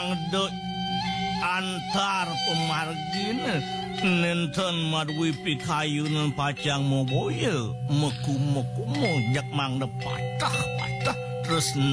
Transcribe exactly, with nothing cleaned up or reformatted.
mangde antar pemargin nenten madwi pikayunan pacang moboye meku-meku mojak mangde patah-patah terus